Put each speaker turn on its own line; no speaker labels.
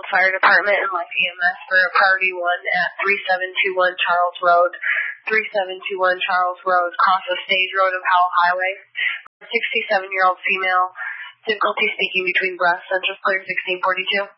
Fire Department and Life EMS for a priority 1 at 3721 Charles Road. 3721 Charles Road, across the Stage Road and Powell Highway. 67-year-old female, difficulty speaking between breaths, Central Clear 1642.